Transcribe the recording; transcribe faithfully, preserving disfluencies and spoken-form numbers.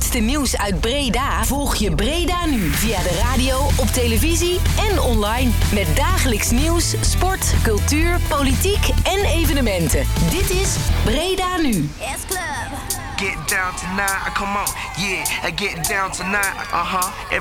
laatste nieuws uit Breda volg je Breda Nu via de radio, op televisie en online. Met dagelijks nieuws, sport, cultuur, politiek en evenementen. Dit is Breda Nu. Yes, club. Get down tonight, come on, yeah, get down tonight, uh-huh.